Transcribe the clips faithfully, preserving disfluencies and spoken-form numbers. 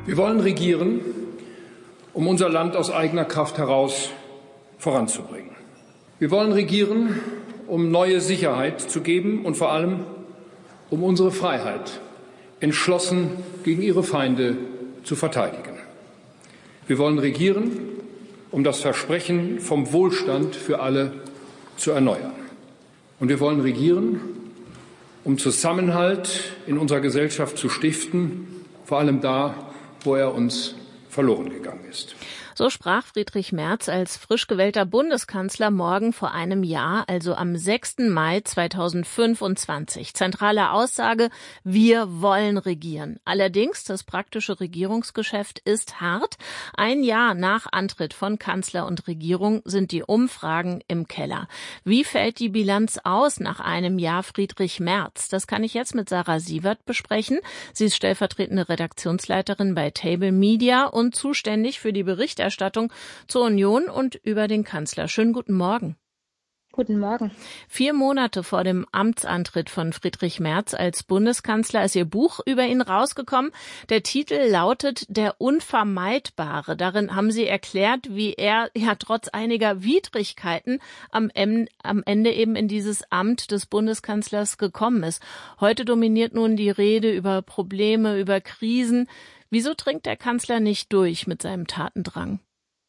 Wir wollen regieren, um unser Land aus eigener Kraft heraus voranzubringen. Wir wollen regieren, um neue Sicherheit zu geben und vor allem um unsere Freiheit entschlossen gegen ihre Feinde zu verteidigen. Wir wollen regieren, um das Versprechen vom Wohlstand für alle zu erneuern. Und wir wollen regieren, um Zusammenhalt in unserer Gesellschaft zu stiften, vor allem da, wo er uns verloren gegangen ist. So sprach Friedrich Merz als frisch gewählter Bundeskanzler morgen vor einem Jahr, also am sechsten Mai zweitausendfünfundzwanzig. Zentrale Aussage: Wir wollen regieren. Allerdings, das praktische Regierungsgeschäft ist hart. Ein Jahr nach Antritt von Kanzler und Regierung sind die Umfragen im Keller. Wie fällt die Bilanz aus nach einem Jahr Friedrich Merz? Das kann ich jetzt mit Sarah Sievert besprechen. Sie ist stellvertretende Redaktionsleiterin bei Table Media und zuständig für die Berichterstattung zur Union und über den Kanzler. Schönen guten Morgen. Guten Morgen. Vier Monate vor dem Amtsantritt von Friedrich Merz als Bundeskanzler ist Ihr Buch über ihn rausgekommen. Der Titel lautet Der Unvermeidbare. Darin haben Sie erklärt, wie er ja trotz einiger Widrigkeiten am Ende eben in dieses Amt des Bundeskanzlers gekommen ist. Heute dominiert nun die Rede über Probleme, über Krisen. Wieso dringt der Kanzler nicht durch mit seinem Tatendrang?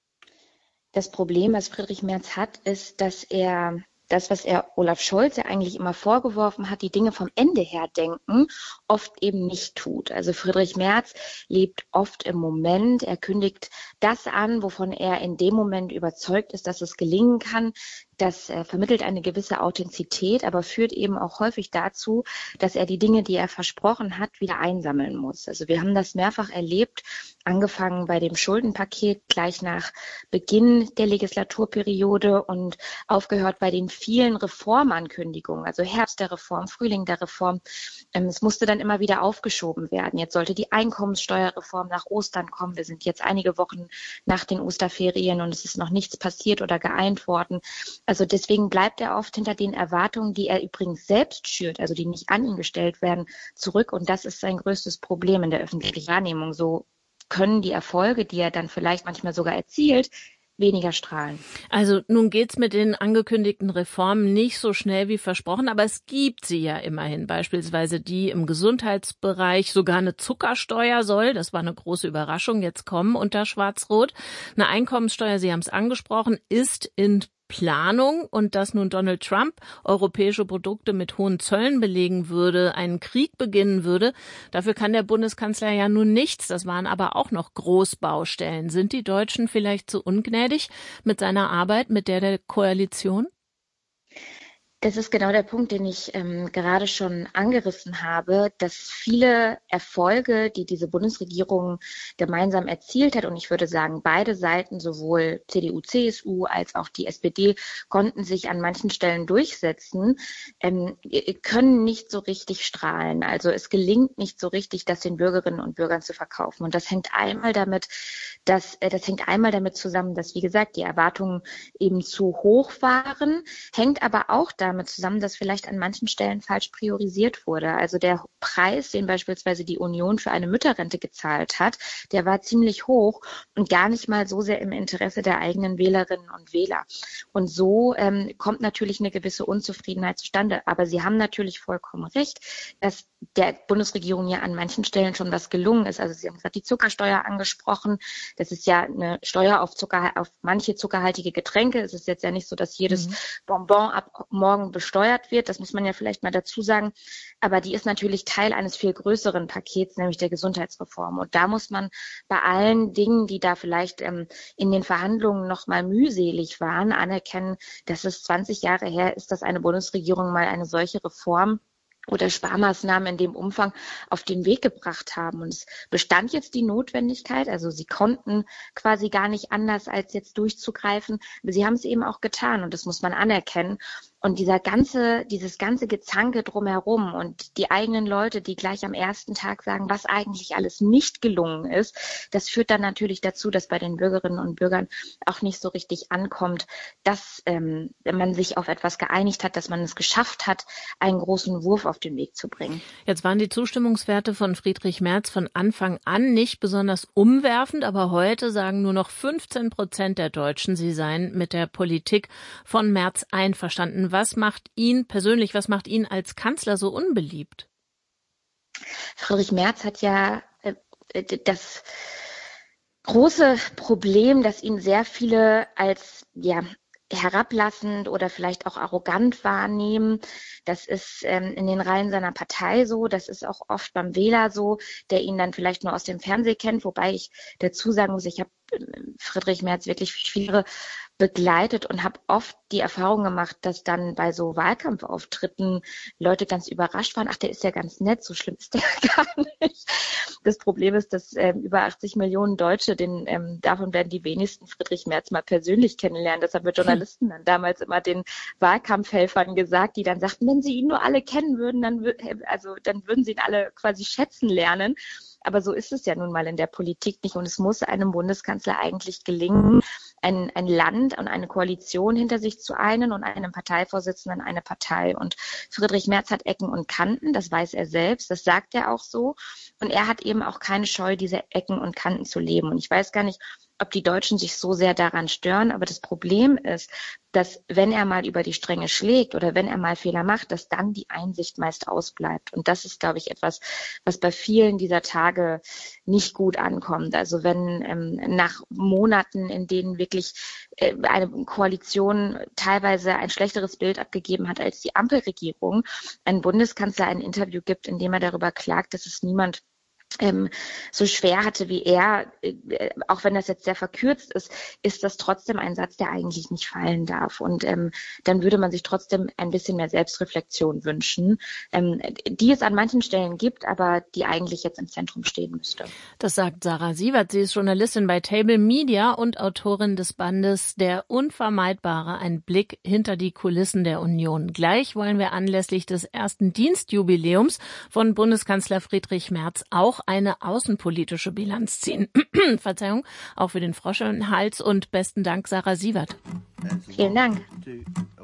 Das Problem, was Friedrich Merz hat, ist, dass er das, was er Olaf Scholz ja eigentlich immer vorgeworfen hat, die Dinge vom Ende her denken, oft eben nicht tut. Also Friedrich Merz lebt oft im Moment. Er kündigt das an, wovon er in dem Moment überzeugt ist, dass es gelingen kann. Das äh, vermittelt eine gewisse Authentizität, aber führt eben auch häufig dazu, dass er die Dinge, die er versprochen hat, wieder einsammeln muss. Also wir haben das mehrfach erlebt, angefangen bei dem Schuldenpaket gleich nach Beginn der Legislaturperiode und aufgehört bei den vielen Reformankündigungen, also Herbst der Reform, Frühling der Reform. Ähm, es musste dann immer wieder aufgeschoben werden. Jetzt sollte die Einkommenssteuerreform nach Ostern kommen. Wir sind jetzt einige Wochen nach den Osterferien und es ist noch nichts passiert oder geeint worden. Also deswegen bleibt er oft hinter den Erwartungen, die er übrigens selbst schürt, also die nicht an ihn gestellt werden, zurück. Und das ist sein größtes Problem in der öffentlichen Wahrnehmung. So können die Erfolge, die er dann vielleicht manchmal sogar erzielt, weniger strahlen. Also nun geht's mit den angekündigten Reformen nicht so schnell wie versprochen, aber es gibt sie ja immerhin. Beispielsweise die im Gesundheitsbereich, sogar eine Zuckersteuer soll, das war eine große Überraschung, jetzt kommen unter Schwarz-Rot. Eine Einkommenssteuer, Sie haben es angesprochen, ist in Planung, und dass nun Donald Trump europäische Produkte mit hohen Zöllen belegen würde, einen Krieg beginnen würde, dafür kann der Bundeskanzler ja nun nichts. Das waren aber auch noch Großbaustellen. Sind die Deutschen vielleicht zu ungnädig mit seiner Arbeit, mit der der Koalition? Das ist genau der Punkt, den ich ähm, gerade schon angerissen habe, dass viele Erfolge, die diese Bundesregierung gemeinsam erzielt hat, und ich würde sagen, beide Seiten, sowohl C D U, C S U als auch die S P D, konnten sich an manchen Stellen durchsetzen, ähm, können nicht so richtig strahlen. Also es gelingt nicht so richtig, das den Bürgerinnen und Bürgern zu verkaufen. Und das hängt einmal damit, dass äh, das hängt einmal damit zusammen, dass, wie gesagt, die Erwartungen eben zu hoch waren, hängt aber auch damit damit zusammen, dass vielleicht an manchen Stellen falsch priorisiert wurde. Also der Preis, den beispielsweise die Union für eine Mütterrente gezahlt hat, der war ziemlich hoch und gar nicht mal so sehr im Interesse der eigenen Wählerinnen und Wähler. Und so ähm, kommt natürlich eine gewisse Unzufriedenheit zustande. Aber Sie haben natürlich vollkommen recht, dass der Bundesregierung ja an manchen Stellen schon was gelungen ist. Also Sie haben gerade die Zuckersteuer angesprochen. Das ist ja eine Steuer auf Zucker, auf manche zuckerhaltige Getränke. Es ist jetzt ja nicht so, dass jedes mhm. Bonbon ab morgen besteuert wird. Das muss man ja vielleicht mal dazu sagen. Aber die ist natürlich Teil eines viel größeren Pakets, nämlich der Gesundheitsreform. Und da muss man bei allen Dingen, die da vielleicht ähm, in den Verhandlungen noch mal mühselig waren, anerkennen, dass es zwanzig Jahre her ist, dass eine Bundesregierung mal eine solche Reform oder Sparmaßnahmen in dem Umfang auf den Weg gebracht haben. Und es bestand jetzt die Notwendigkeit, also sie konnten quasi gar nicht anders, als jetzt durchzugreifen. Aber sie haben es eben auch getan und das muss man anerkennen. Und dieser ganze, dieses ganze Gezanke drumherum und die eigenen Leute, die gleich am ersten Tag sagen, was eigentlich alles nicht gelungen ist, das führt dann natürlich dazu, dass bei den Bürgerinnen und Bürgern auch nicht so richtig ankommt, dass ähm, man sich auf etwas geeinigt hat, dass man es geschafft hat, einen großen Wurf auf den Weg zu bringen. Jetzt waren die Zustimmungswerte von Friedrich Merz von Anfang an nicht besonders umwerfend, aber heute sagen nur noch fünfzehn Prozent der Deutschen, sie seien mit der Politik von Merz einverstanden. Was macht ihn persönlich, was macht ihn als Kanzler so unbeliebt? Friedrich Merz hat ja äh, das große Problem, dass ihn sehr viele als ja herablassend oder vielleicht auch arrogant wahrnehmen. Das ist ähm, in den Reihen seiner Partei so, das ist auch oft beim Wähler so, der ihn dann vielleicht nur aus dem Fernsehen kennt, wobei ich dazu sagen muss, ich habe Friedrich Merz wirklich viele begleitet und habe oft die Erfahrung gemacht, dass dann bei so Wahlkampfauftritten Leute ganz überrascht waren. Ach, der ist ja ganz nett, so schlimm ist der gar nicht. Das Problem ist, dass ähm, über achtzig Millionen Deutsche, den, ähm, davon werden die wenigsten Friedrich Merz mal persönlich kennenlernen. Das haben wir Journalisten dann damals immer den Wahlkampfhelfern gesagt, die dann sagten, wenn sie ihn nur alle kennen würden, dann, also, dann würden sie ihn alle quasi schätzen lernen. Aber so ist es ja nun mal in der Politik nicht. Und es muss einem Bundeskanzler eigentlich gelingen, ein, ein Land und eine Koalition hinter sich zu einen und einem Parteivorsitzenden eine Partei. Und Friedrich Merz hat Ecken und Kanten, das weiß er selbst, das sagt er auch so. Und er hat eben auch keine Scheu, diese Ecken und Kanten zu leben. Und ich weiß gar nicht, ob die Deutschen sich so sehr daran stören. Aber das Problem ist, dass wenn er mal über die Stränge schlägt oder wenn er mal Fehler macht, dass dann die Einsicht meist ausbleibt. Und das ist, glaube ich, etwas, was bei vielen dieser Tage nicht gut ankommt. Also wenn ähm, nach Monaten, in denen wirklich äh, eine Koalition teilweise ein schlechteres Bild abgegeben hat als die Ampelregierung, ein Bundeskanzler ein Interview gibt, in dem er darüber klagt, dass es niemand Ähm, so schwer hatte wie er, äh, auch wenn das jetzt sehr verkürzt ist, ist das trotzdem ein Satz, der eigentlich nicht fallen darf. Und ähm, dann würde man sich trotzdem ein bisschen mehr Selbstreflexion wünschen, ähm, die es an manchen Stellen gibt, aber die eigentlich jetzt im Zentrum stehen müsste. Das sagt Sarah Sievert. Sie ist Journalistin bei Table Media und Autorin des Bandes Der Unvermeidbare, ein Blick hinter die Kulissen der Union. Gleich wollen wir anlässlich des ersten Dienstjubiläums von Bundeskanzler Friedrich Merz auch eine außenpolitische Bilanz ziehen. Verzeihung, auch für den Frosch im Hals und besten Dank, Sarah Sievert. Vielen Dank.